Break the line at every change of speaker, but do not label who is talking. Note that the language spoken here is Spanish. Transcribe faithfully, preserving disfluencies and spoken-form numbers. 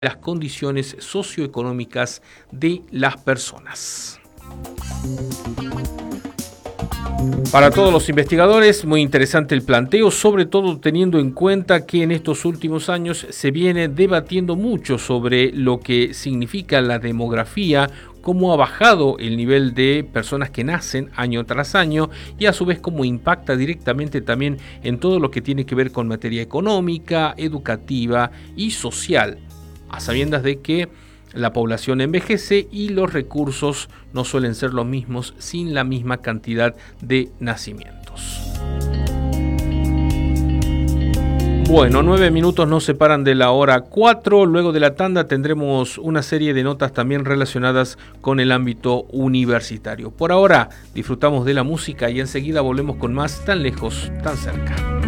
las condiciones socioeconómicas de las personas. Para todos los investigadores, muy interesante el planteo, sobre todo teniendo en cuenta que en estos últimos años se viene debatiendo mucho sobre lo que significa la demografía, cómo ha bajado el nivel de personas que nacen año tras año y a su vez cómo impacta directamente también en todo lo que tiene que ver con materia económica, educativa y social, a sabiendas de que la población envejece y los recursos no suelen ser los mismos sin la misma cantidad de nacimientos. Bueno, nueve minutos nos separan de la hora cuatro. Luego de la tanda tendremos una serie de notas también relacionadas con el ámbito universitario. Por ahora disfrutamos de la música y enseguida volvemos con más Tan Lejos, Tan Cerca.